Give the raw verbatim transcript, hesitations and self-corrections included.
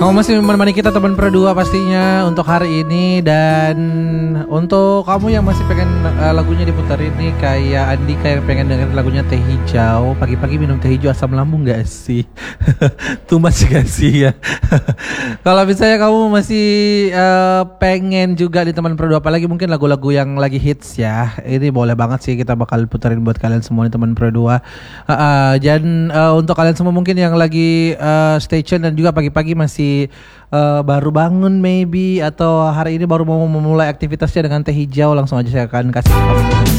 Kamu masih menemani kita teman berdua pastinya untuk hari ini. Dan untuk kamu yang masih pengen uh, lagunya diputerin nih, kayak Andika yang pengen dengerin lagunya Teh Hijau. Pagi-pagi minum teh hijau asam lambung gak sih? Too much gak sih ya? Kalau misalnya kamu masih uh, pengen juga di teman berdua, apalagi mungkin lagu-lagu yang lagi hits ya, ini boleh banget sih kita bakal puterin buat kalian semua di teman berdua. uh, uh, Dan uh, untuk kalian semua mungkin yang lagi uh, stay tune dan juga pagi-pagi masih uh, baru bangun maybe, atau hari ini baru mau memulai aktivitasnya dengan teh hijau, langsung aja saya akan kasih kamu